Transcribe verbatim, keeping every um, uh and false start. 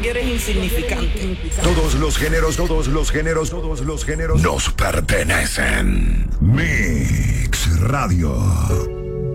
que eres insignificante. Todos los géneros, todos los géneros, todos los géneros nos pertenecen. Mix Radio.